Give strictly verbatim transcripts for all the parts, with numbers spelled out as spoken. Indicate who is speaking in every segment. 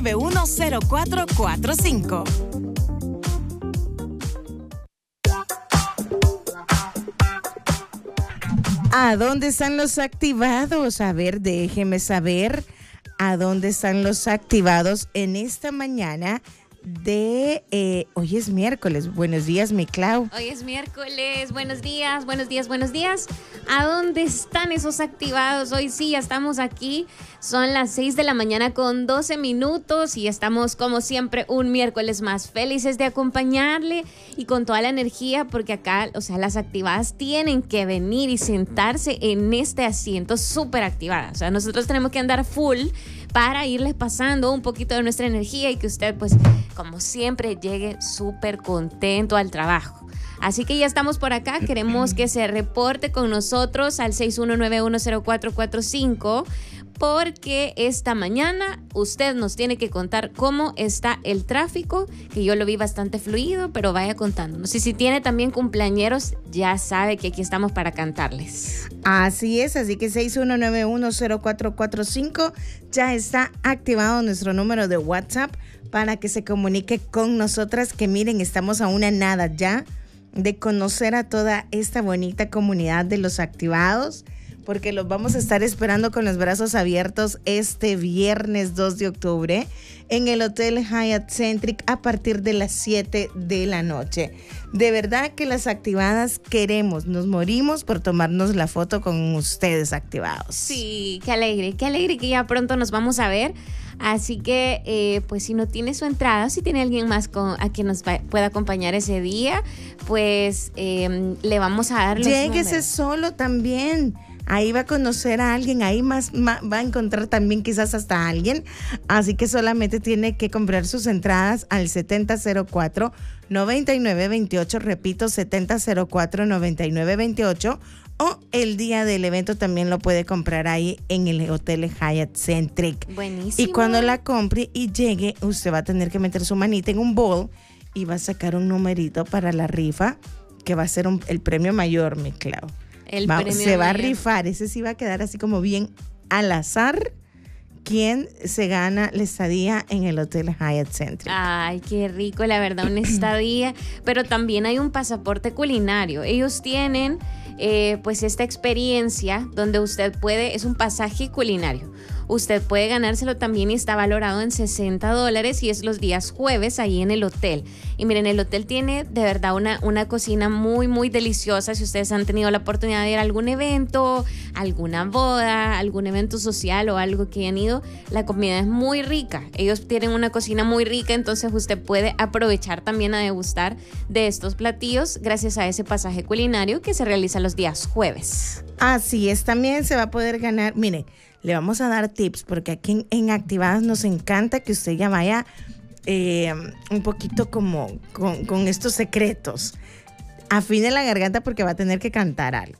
Speaker 1: uno cero cuatro cuatro cinco.
Speaker 2: ¿A dónde están los activados? A ver, déjeme saber a dónde están los activados en esta mañana de... Eh, hoy es miércoles. Buenos días, mi Clau.
Speaker 3: Hoy es miércoles. Buenos días, buenos días, buenos días. ¿A dónde están esos activados? Hoy sí, ya estamos aquí. Son las seis de la mañana con doce minutos y estamos, como siempre, un miércoles más felices de acompañarle y con toda la energía, porque acá, o sea, las activadas tienen que venir y sentarse en este asiento súper activadas. O sea, nosotros tenemos que andar full para irles pasando un poquito de nuestra energía y que usted, pues, como siempre, llegue súper contento al trabajo. Así que ya estamos por acá. Queremos que se reporte con nosotros al seis uno nueve uno cero cuatro cuatro cinco, porque esta mañana usted nos tiene que contar cómo está el tráfico, que yo lo vi bastante fluido, pero vaya contándonos. Y si tiene también cumpleañeros, ya sabe que aquí estamos para cantarles.
Speaker 2: Así es, así que seis uno nueve uno cero cuatro cuatro cinco, ya está activado nuestro número de WhatsApp para que se comunique con nosotras, que miren, estamos a una nada ya de conocer a toda esta bonita comunidad de los activados, porque los vamos a estar esperando con los brazos abiertos este viernes dos de octubre en el Hotel Hyatt Centric a partir de las siete de la noche. De verdad que las activadas queremos, nos morimos por tomarnos la foto con ustedes activados.
Speaker 3: Sí, qué alegre, qué alegre que ya pronto nos vamos a ver. Así que, eh, pues si no tiene su entrada, si tiene alguien más con, a quien nos va, pueda acompañar ese día, pues eh, le vamos a dar los
Speaker 2: Lléguese
Speaker 3: números.
Speaker 2: solo también. Ahí va a conocer a alguien, ahí más, más va a encontrar también quizás hasta alguien. Así que solamente tiene que comprar sus entradas al setenta cero cuatro noventa y nueve veintiocho. Repito, setenta cero cuatro noventa y nueve veintiocho. O el día del evento también lo puede comprar ahí en el Hotel Hyatt Centric.
Speaker 3: Buenísimo.
Speaker 2: Y cuando la compre y llegue, usted va a tener que meter su manita en un bowl y va a sacar un numerito para la rifa, que va a ser un, el premio mayor, mi Clau.
Speaker 3: El
Speaker 2: va,
Speaker 3: premio
Speaker 2: se
Speaker 3: mayor.
Speaker 2: va a rifar, ese sí va a quedar así como bien al azar. ¿Quién se gana la estadía en el Hotel Hyatt Centric?
Speaker 3: Ay, qué rico, la verdad, una estadía. Pero también hay un pasaporte culinario. Ellos tienen eh, pues esta experiencia donde usted puede, es un pasaje culinario. Usted puede ganárselo también y está valorado en sesenta dólares y es los días jueves ahí en el hotel. Y miren, el hotel tiene de verdad una, una cocina muy, muy deliciosa. Si ustedes han tenido la oportunidad de ir a algún evento, alguna boda, algún evento social o algo que hayan ido, la comida es muy rica. Ellos tienen una cocina muy rica, entonces usted puede aprovechar también a degustar de estos platillos gracias a ese pasaje culinario que se realiza los días jueves.
Speaker 2: Así es, también se va a poder ganar, miren, le vamos a dar tips porque aquí en, en Activadas nos encanta que usted ya vaya eh, un poquito como con, con estos secretos. Afine la garganta porque va a tener que cantar algo.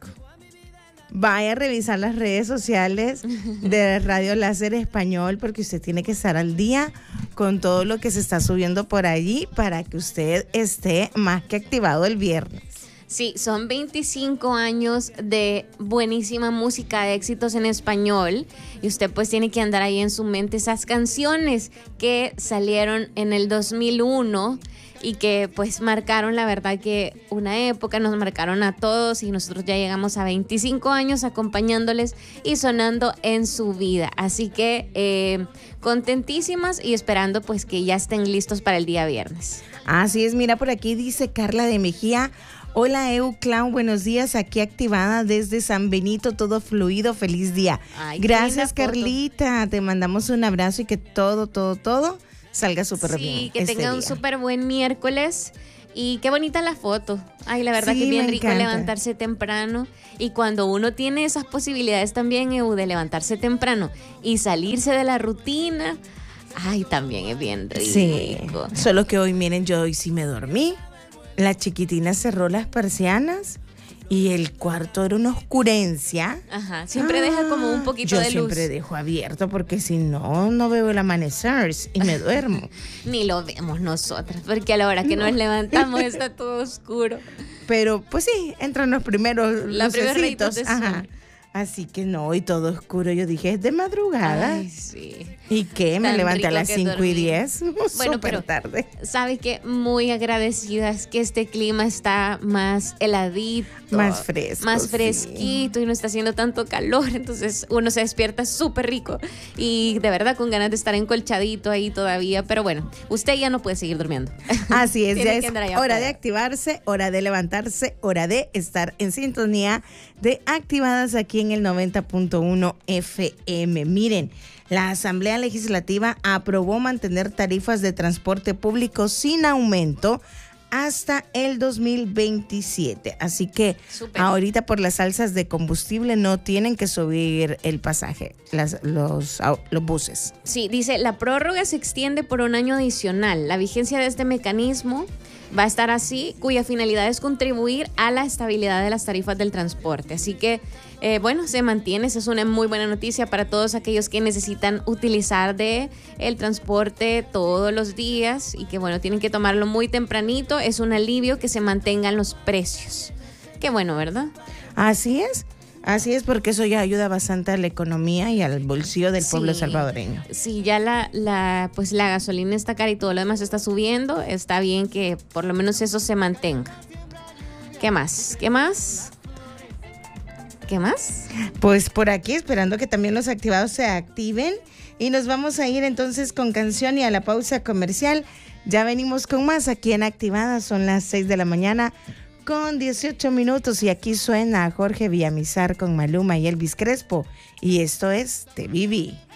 Speaker 2: Vaya a revisar las redes sociales de Radio Láser Español porque usted tiene que estar al día con todo lo que se está subiendo por allí para que usted esté más que activado el viernes.
Speaker 3: Sí, son veinticinco años de buenísima música, de éxitos en español, y usted pues tiene que andar ahí en su mente esas canciones que salieron en el dos mil uno y que pues marcaron, la verdad que una época, nos marcaron a todos y nosotros ya llegamos a veinticinco años acompañándoles y sonando en su vida. Así que eh, contentísimas y esperando pues que ya estén listos para el día viernes.
Speaker 2: Así es, mira, por aquí dice Carla de Mejía. Hola Eu Clau, buenos días, aquí activada desde San Benito, todo fluido, feliz día.
Speaker 3: Ay,
Speaker 2: gracias
Speaker 3: qué linda
Speaker 2: Carlita, te mandamos un abrazo y que todo, todo, todo salga súper bien.
Speaker 3: Sí, que
Speaker 2: este
Speaker 3: tenga un
Speaker 2: día.
Speaker 3: súper buen miércoles y qué bonita la foto. Ay, la verdad
Speaker 2: Sí,
Speaker 3: que es bien
Speaker 2: me
Speaker 3: rico
Speaker 2: encanta.
Speaker 3: levantarse temprano y cuando uno tiene esas posibilidades también, Eu, de levantarse temprano y salirse de la rutina, ay, también es bien rico.
Speaker 2: Sí, solo que hoy, miren, yo hoy sí me dormí. La chiquitina cerró las persianas y el cuarto era una oscurencia.
Speaker 3: Ajá, siempre ah, deja como un poquito
Speaker 2: yo
Speaker 3: de luz.
Speaker 2: Yo siempre dejo abierto porque si no, no veo el amanecer y me duermo.
Speaker 3: Ni lo vemos nosotras, porque a la hora que no. nos levantamos está todo oscuro.
Speaker 2: Pero pues sí, entran los primeros
Speaker 3: La
Speaker 2: lucecitos. Ajá. Así que no, y todo oscuro. Yo dije, es de madrugada.
Speaker 3: Ay, sí.
Speaker 2: ¿Y qué? Me
Speaker 3: Tan
Speaker 2: levanté a
Speaker 3: rico
Speaker 2: las
Speaker 3: que
Speaker 2: cinco y
Speaker 3: dormir.
Speaker 2: diez.
Speaker 3: Bueno,
Speaker 2: Súper
Speaker 3: pero
Speaker 2: tarde.
Speaker 3: ¿sabe qué? Muy agradecidas que este clima está más heladito.
Speaker 2: Más fresco,
Speaker 3: Más
Speaker 2: sí.
Speaker 3: fresquito y no está haciendo tanto calor. Entonces uno se despierta súper rico. Y de verdad con ganas de estar encolchadito ahí todavía. Pero bueno, usted ya no puede seguir durmiendo.
Speaker 2: Así es,
Speaker 3: Tiene
Speaker 2: ya
Speaker 3: que
Speaker 2: es
Speaker 3: andar allá
Speaker 2: hora
Speaker 3: afuera.
Speaker 2: de activarse, hora de levantarse, hora de estar en sintonía de Activadas aquí en el noventa punto uno F M. Miren, la Asamblea Legislativa aprobó mantener tarifas de transporte público sin aumento hasta el dos mil veintisiete. Así que
Speaker 3: Súper.
Speaker 2: ahorita por las alzas de combustible no tienen que subir el pasaje, las, los, au- los buses.
Speaker 3: Sí, dice, la prórroga se extiende por un año adicional. La vigencia de este mecanismo va a estar así, cuya finalidad es contribuir a la estabilidad de las tarifas del transporte. Así que, eh, bueno, se mantiene. Esa es una muy buena noticia para todos aquellos que necesitan utilizar de el transporte todos los días y que, bueno, tienen que tomarlo muy tempranito. Es un alivio que se mantengan los precios. Qué bueno, ¿verdad?
Speaker 2: Así es, así es, porque eso ya ayuda bastante a la economía y al bolsillo del pueblo
Speaker 3: Sí.
Speaker 2: salvadoreño.
Speaker 3: Sí, ya la, la, pues la gasolina está cara y todo lo demás está subiendo. Está bien que por lo menos eso se mantenga. ¿Qué más? ¿Qué más? ¿Qué más?
Speaker 2: Pues por aquí esperando que también los activados se activen y nos vamos a ir entonces con canción y a la pausa comercial. Ya venimos con más aquí en Activadas, son las seis de la mañana con dieciocho minutos y aquí suena a Jorge Villamizar con Maluma y Elvis Crespo y esto es Te Viví.